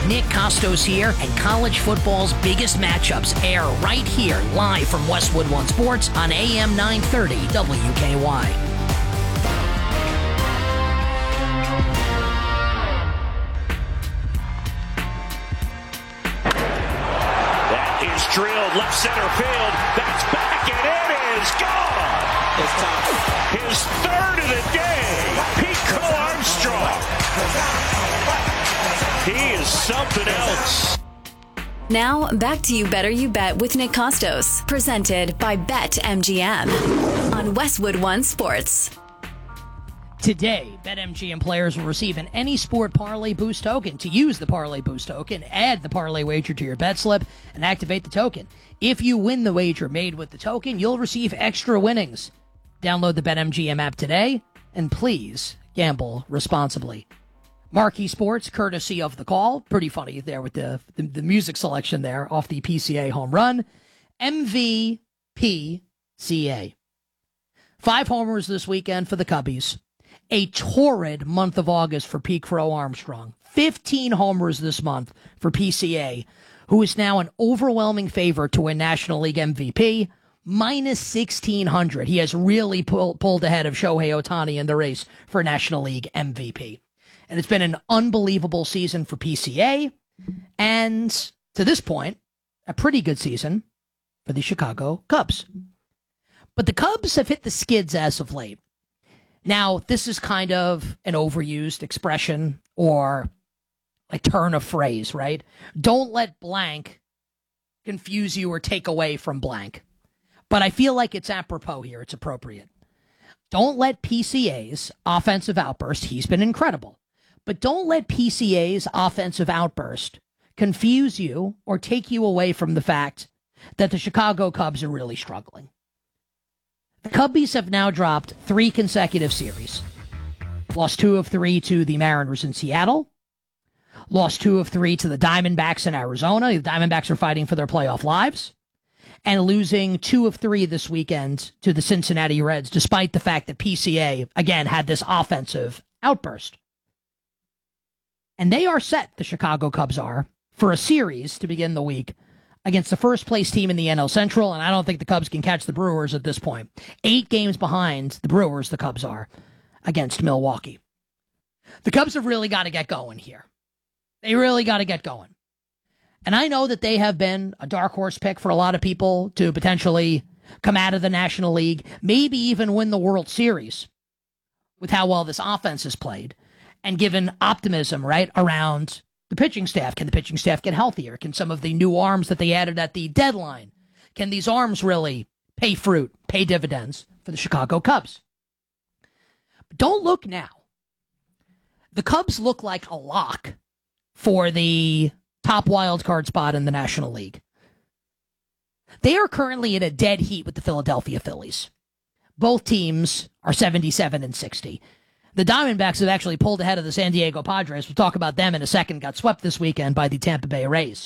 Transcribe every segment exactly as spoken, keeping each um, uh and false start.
Nick Costos here, and college football's biggest matchups air right here, live from Westwood One Sports on A M nine thirty W K Y. That is drilled left center field. That's back, and it is gone. It's tough. His third of the day, Pico Armstrong. He is something else. Now, back to You Better You Bet with Nick Costos, presented by BetMGM on Westwood One Sports. Today, BetMGM players will receive an Any Sport Parlay Boost token. To use the Parlay Boost token, add the parlay wager to your bet slip and activate the token. If you win the wager made with the token, you'll receive extra winnings. Download the BetMGM app today, and please gamble responsibly. Marquee Sports, courtesy of The Call. Pretty funny there with the, the, the music selection there off the P C A home run. M V P C A. Five homers this weekend for the Cubbies. A torrid month of August for Pete Crow Armstrong. fifteen homers this month for P C A, who is now an overwhelming favorite to win National League M V P. Minus sixteen hundred. He has really pull, pulled ahead of Shohei Ohtani in the race for National League M V P. And it's been an unbelievable season for P C A. And to this point, a pretty good season for the Chicago Cubs. But the Cubs have hit the skids as of late. Now, this is kind of an overused expression or a turn of phrase, right? Don't let blank confuse you or take away from blank. But I feel like it's apropos here. It's appropriate. Don't let P C A's offensive outburst, he's been incredible, but don't let P C A's offensive outburst confuse you or take you away from the fact that the Chicago Cubs are really struggling. The Cubbies have now dropped three consecutive series. Lost two of three to the Mariners in Seattle. Lost two of three to the Diamondbacks in Arizona. The Diamondbacks are fighting for their playoff lives. And losing two of three this weekend to the Cincinnati Reds, despite the fact that P C A, again, had this offensive outburst. And they are set, the Chicago Cubs are, for a series to begin the week against the first-place team in the N L Central, and I don't think the Cubs can catch the Brewers at this point. Eight games behind the Brewers, the Cubs are, against Milwaukee. The Cubs have really got to get going here. They really got to get going. And I know that they have been a dark horse pick for a lot of people to potentially come out of the National League, maybe even win the World Series with how well this offense is played, and given optimism, right, around the pitching staff. Can the pitching staff get healthier? Can some of the new arms that they added at the deadline, can these arms really pay fruit, pay dividends for the Chicago Cubs? But don't look now. The Cubs look like a lock for the top wild card spot in the National League. They are currently in a dead heat with the Philadelphia Phillies. Both teams are seventy-seven and sixty. The Diamondbacks have actually pulled ahead of the San Diego Padres. We'll talk about them in a second. Got swept this weekend by the Tampa Bay Rays.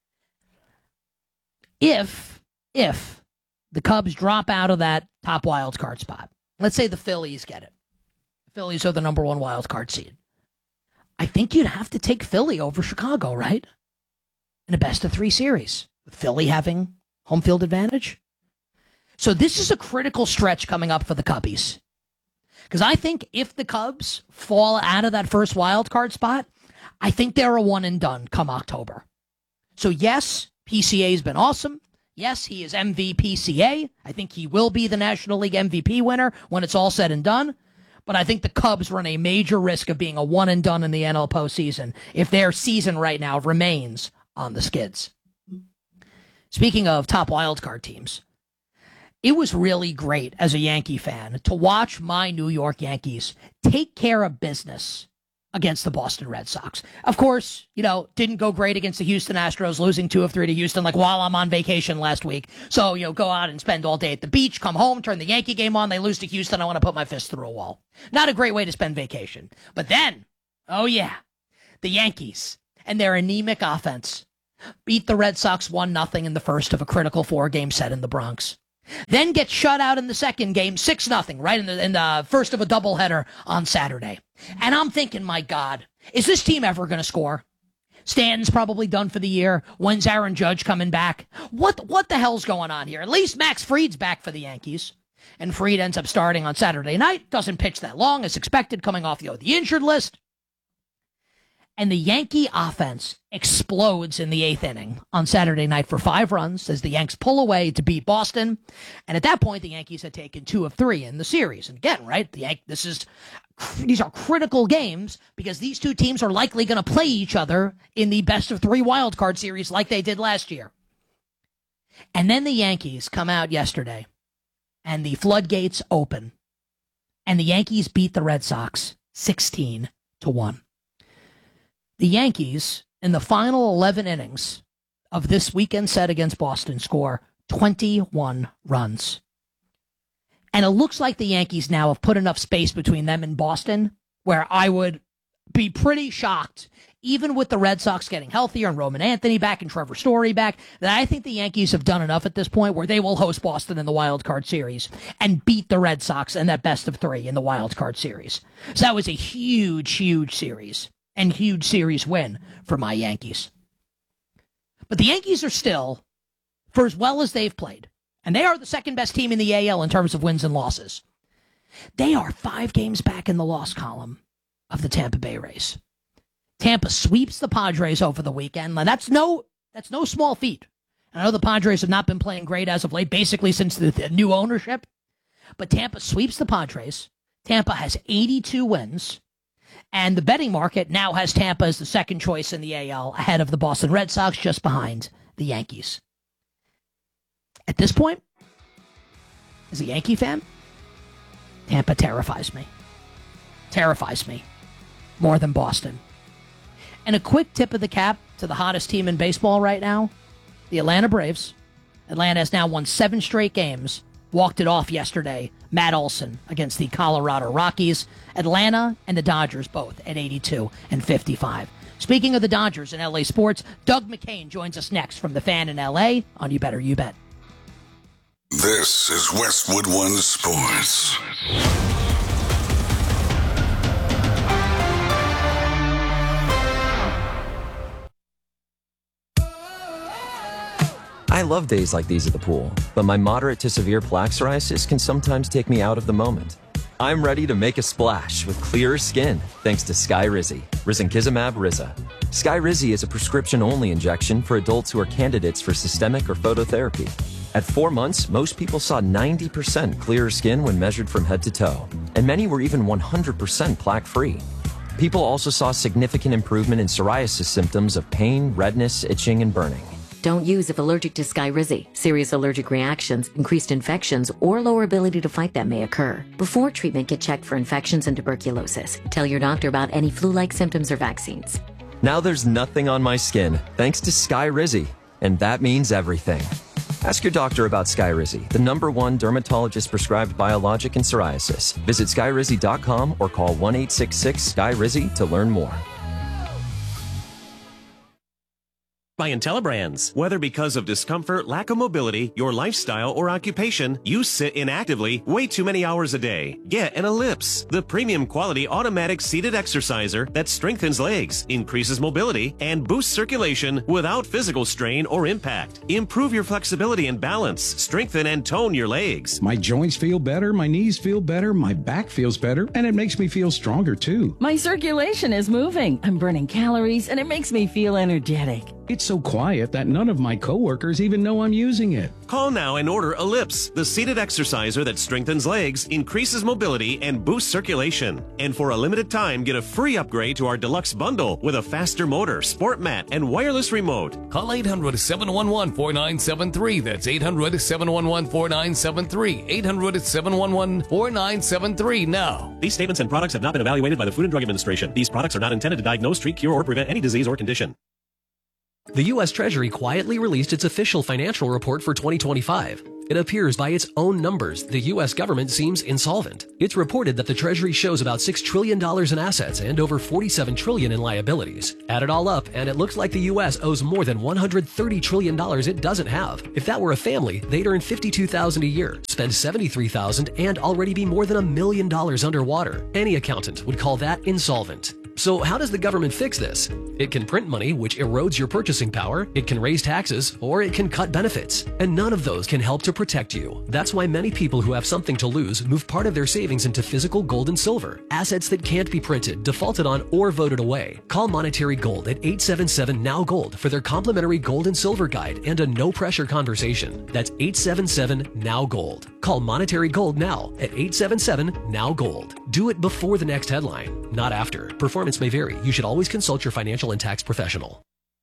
If, if the Cubs drop out of that top wild card spot, let's say the Phillies get it. The Phillies are the number one wild card seed. I think you'd have to take Philly over Chicago, right? In a best of three series, with Philly having home field advantage. So this is a critical stretch coming up for the Cubbies. Because I think if the Cubs fall out of that first wild card spot, I think they're a one and done come October. So yes, P C A's been awesome. Yes, he is M V P C A. I think he will be the National League M V P winner when it's all said and done. But I think the Cubs run a major risk of being a one and done in the N L postseason if their season right now remains on the skids. Speaking of top wildcard teams, it was really great as a Yankee fan to watch my New York Yankees take care of business against the Boston Red Sox. Of course, you know, didn't go great against the Houston Astros, losing two of three to Houston, like while I'm on vacation last week. So, you know, go out and spend all day at the beach, come home, turn the Yankee game on, they lose to Houston, I want to put my fist through a wall. Not a great way to spend vacation. But then, oh yeah, the Yankees and their anemic offense beat the Red Sox one nothing in the first of a critical four-game set in the Bronx. Then get shut out in the second game, six nothing, right in the, in the first of a doubleheader on Saturday. And I'm thinking, my God, is this team ever going to score? Stanton's probably done for the year. When's Aaron Judge coming back? What what the hell's going on here? At least Max Fried's back for the Yankees. And Fried ends up starting on Saturday night. Doesn't pitch that long as expected, coming off the, the injured list. And the Yankee offense explodes in the eighth inning on Saturday night for five runs as the Yanks pull away to beat Boston. And at that point, the Yankees had taken two of three in the series. And again, right, the Yan- this is these are critical games because these two teams are likely going to play each other in the best of three wild card series like they did last year. And then the Yankees come out yesterday and the floodgates open. And the Yankees beat the Red Sox sixteen to one. The Yankees, in the final eleven innings of this weekend set against Boston, score twenty-one runs. And it looks like the Yankees now have put enough space between them and Boston where I would be pretty shocked, even with the Red Sox getting healthier and Roman Anthony back and Trevor Story back, that I think the Yankees have done enough at this point where they will host Boston in the wild card series and beat the Red Sox in that best of three in the wild card series. So that was a huge, huge series. And huge series win for my Yankees. But the Yankees are still, for as well as they've played, and they are the second best team in the A L in terms of wins and losses, they are five games back in the loss column of the Tampa Bay Rays. Tampa sweeps the Padres over the weekend. Now, that's no, that's no small feat. I know the Padres have not been playing great as of late, basically since the, the new ownership. But Tampa sweeps the Padres. Tampa has eighty-two wins. And the betting market now has Tampa as the second choice in the A L ahead of the Boston Red Sox, just behind the Yankees. At this point, as a Yankee fan, Tampa terrifies me. Terrifies me more than Boston. And a quick tip of the cap to the hottest team in baseball right now, the Atlanta Braves. Atlanta has now won seven straight games. Walked it off yesterday, Matt Olson against the Colorado Rockies. Atlanta and the Dodgers both at eighty-two and fifty-five. Speaking of the Dodgers in L A sports, Doug McCain joins us next from the Fan in L A on You Better You Bet. This is Westwood One Sports. I love days like these at the pool, but my moderate to severe plaque psoriasis can sometimes take me out of the moment. I'm ready to make a splash with clearer skin thanks to Skyrizi, risankizumab Riza. Skyrizi is a prescription-only injection for adults who are candidates for systemic or phototherapy. At four months, most people saw ninety percent clearer skin when measured from head to toe, and many were even one hundred percent plaque-free. People also saw significant improvement in psoriasis symptoms of pain, redness, itching, and burning. Don't use if allergic to Skyrizi. Serious allergic reactions, increased infections, or lower ability to fight them may occur. Before treatment, get checked for infections and tuberculosis. Tell your doctor about any flu-like symptoms or vaccines. Now there's nothing on my skin thanks to Skyrizi, and that means everything. Ask your doctor about Skyrizi, the number one dermatologist-prescribed biologic in psoriasis. Visit skyrizi dot com or call one eight six six S K Y R I Z I to learn more. By IntelliBrands. Whether because of discomfort, lack of mobility, your lifestyle, or occupation, you sit inactively way too many hours a day. Get an Ellipse, the premium quality automatic seated exerciser that strengthens legs, increases mobility, and boosts circulation without physical strain or impact. Improve your flexibility and balance, strengthen and tone your legs. My joints feel better, my knees feel better, my back feels better, and it makes me feel stronger too. My circulation is moving. I'm burning calories, and it makes me feel energetic. It's so quiet that none of my coworkers even know I'm using it. Call now and order Ellipse, the seated exerciser that strengthens legs, increases mobility, and boosts circulation. And for a limited time, get a free upgrade to our deluxe bundle with a faster motor, sport mat, and wireless remote. Call eight hundred, seven one one, four nine seven three. That's eight hundred, seven one one, four nine seven three. eight hundred, seven one one, four nine seven three now. These statements and products have not been evaluated by the Food and Drug Administration. These products are not intended to diagnose, treat, cure, or prevent any disease or condition. The U S Treasury quietly released its official financial report for twenty twenty-five. It appears by its own numbers, the U S government seems insolvent. It's reported that the Treasury shows about six trillion dollars in assets and over forty-seven trillion dollars in liabilities. Add it all up, and it looks like the U S owes more than one hundred thirty trillion dollars it doesn't have. If that were a family, they'd earn fifty-two thousand dollars a year, spend seventy-three thousand dollars, and already be more than a million dollars underwater. Any accountant would call that insolvent. So how does the government fix this? It can print money, which erodes your purchasing power, it can raise taxes, or it can cut benefits. And none of those can help to protect you. That's why many people who have something to lose move part of their savings into physical gold and silver, assets that can't be printed, defaulted on, or voted away. Call Monetary Gold at eight seven seven N O W Gold for their complimentary gold and silver guide and a no-pressure conversation. That's eight seven seven N O W Gold. Call Monetary Gold now at eight seven seven N O W Gold. Do it before the next headline, not after. Performance may vary. You should always consult your financial and tax professional.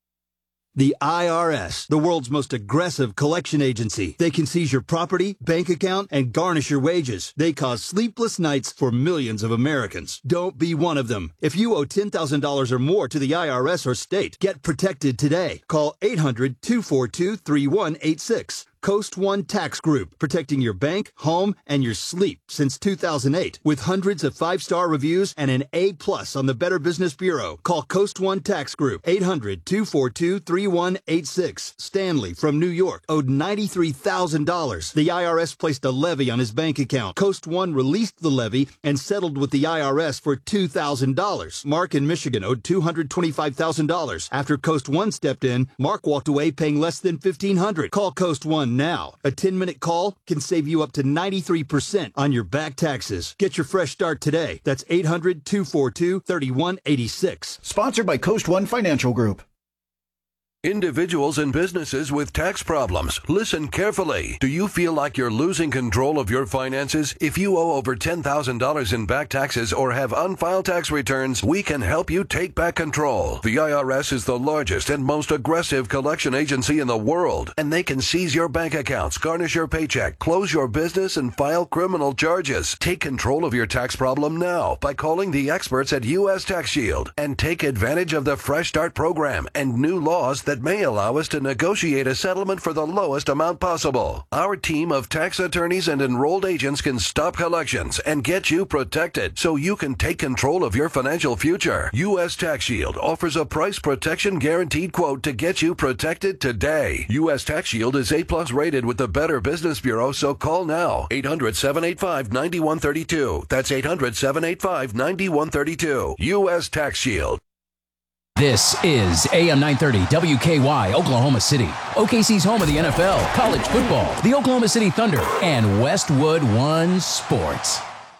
The I R S, the world's most aggressive collection agency. They can seize your property, bank account, and garnish your wages. They cause sleepless nights for millions of Americans. Don't be one of them. If you owe ten thousand dollars or more to the I R S or state, get protected today. Call eight hundred, two four two, three one eight six. Coast One Tax Group, protecting your bank, home, and your sleep since two thousand eight. With hundreds of five-star reviews and an A plus on the Better Business Bureau. Call Coast One Tax Group, eight hundred, two four two, three one eight six. Stanley from New York owed ninety-three thousand dollars. The I R S placed a levy on his bank account. Coast One released the levy and settled with the I R S for two thousand dollars. Mark in Michigan owed two hundred twenty-five thousand dollars. After Coast One stepped in, Mark walked away paying less than fifteen hundred dollars. Call Coast One now. A ten-minute call can save you up to ninety-three percent on your back taxes. Get your fresh start today. That's eight hundred, two four two, three one eight six. Sponsored by Coast One Financial Group. Individuals and businesses with tax problems, listen carefully. Do you feel like you're losing control of your finances? If you owe over ten thousand dollars in back taxes or have unfiled tax returns, we can help you take back control. The I R S is the largest and most aggressive collection agency in the world, and they can seize your bank accounts, garnish your paycheck, close your business, and file criminal charges. Take control of your tax problem now by calling the experts at U S Tax Shield and take advantage of the Fresh Start program and new laws that that may allow us to negotiate a settlement for the lowest amount possible. Our team of tax attorneys and enrolled agents can stop collections and get you protected so you can take control of your financial future. U S Tax Shield offers a price protection guaranteed quote to get you protected today. U S Tax Shield is A plus rated with the Better Business Bureau, so call now. eight hundred, seven eight five, nine one three two. That's eight hundred, seven eight five, nine one three two. U S Tax Shield. This is A M nine thirty W K Y, Oklahoma City. O K C's home of the N F L, college football, the Oklahoma City Thunder, and Westwood One Sports.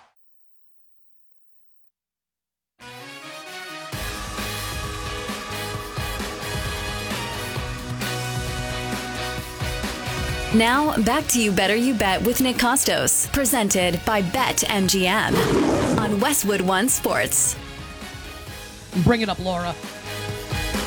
Now, back to You Better You Bet with Nick Costos, presented by BetMGM on Westwood One Sports. Bring it up, Laura.